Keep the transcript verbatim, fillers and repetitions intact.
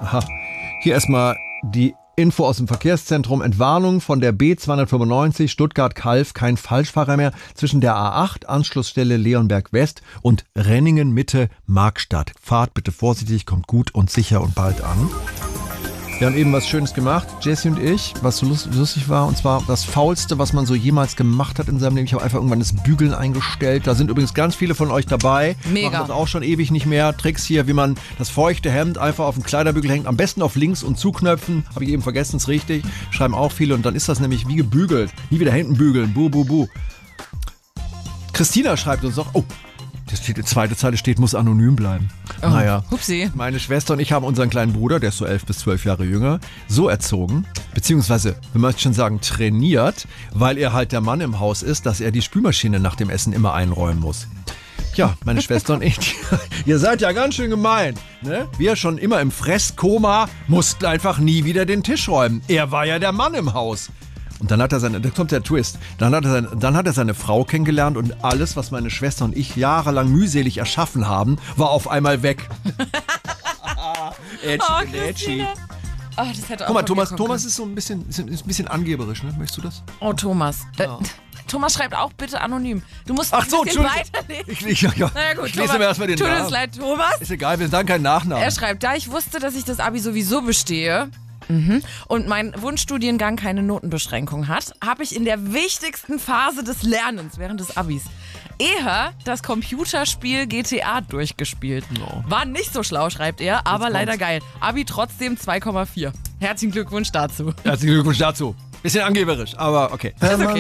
Aha. Hier erstmal die Info aus dem Verkehrszentrum. Entwarnung von der B zweihundertfünfundneunzig Stuttgart-Kalf. Kein Falschfahrer mehr zwischen der A acht, Anschlussstelle Leonberg West und Renningen Mitte Markstadt. Fahrt bitte vorsichtig, kommt gut und sicher und bald an. Wir haben eben was Schönes gemacht, Jessie und ich, was so lustig war. Und zwar das Faulste, was man so jemals gemacht hat in seinem Leben. Ich habe einfach irgendwann das Bügeln eingestellt. Da sind übrigens ganz viele von euch dabei. Mega. Machen das auch schon ewig nicht mehr. Tricks hier, wie man das feuchte Hemd einfach auf den Kleiderbügel hängt. Am besten auf links und zuknöpfen. Habe ich eben vergessen, ist richtig. Schreiben auch viele. Und dann ist das nämlich wie gebügelt. Nie wieder hinten bügeln. Bu, bu, bu. Christina schreibt uns noch, oh, das steht, die zweite Zeile steht, muss anonym bleiben. Oh, naja, hupsi. Meine Schwester und ich haben unseren kleinen Bruder, der ist so elf bis zwölf Jahre jünger, so erzogen, beziehungsweise, wir möchten schon sagen, trainiert, weil er halt der Mann im Haus ist, dass er die Spülmaschine nach dem Essen immer einräumen muss. Ja, meine Schwester und ich, ihr seid ja ganz schön gemein, ne? Wir schon immer im Fresskoma mussten einfach nie wieder den Tisch räumen. Er war ja der Mann im Haus. Und dann hat er seine, da kommt der Twist, dann hat, er seine, dann hat er seine Frau kennengelernt und alles, was meine Schwester und ich jahrelang mühselig erschaffen haben, war auf einmal weg. Ätschi, Oh, Ätschi. Oh, das hätte auch Guck mal, von Thomas, mir kommen Thomas ist so ein bisschen, ist ein bisschen angeberisch, ne? Möchtest du das? können. Oh, Thomas. Äh, Ja. Thomas schreibt auch bitte anonym. Du musst Ach ein so, bisschen Entschuldigung. weiterlesen. Ich, ich, ja, ja. Na ja, gut, ich lese Thomas, mir erstmal den tut Namen. uns leid, Thomas. Ist egal, wir sagen keinen Nachnamen. Er schreibt, da ich wusste, dass ich das Abi sowieso bestehe mhm, und mein Wunschstudiengang keine Notenbeschränkung hat, habe ich in der wichtigsten Phase des Lernens während des Abis eher das Computerspiel G T A durchgespielt. No. War nicht so schlau, schreibt er, aber leider geil. Abi trotzdem zwei Komma vier. Herzlichen Glückwunsch dazu. Herzlichen Glückwunsch dazu. Bisschen angeberisch, aber okay. Ist okay.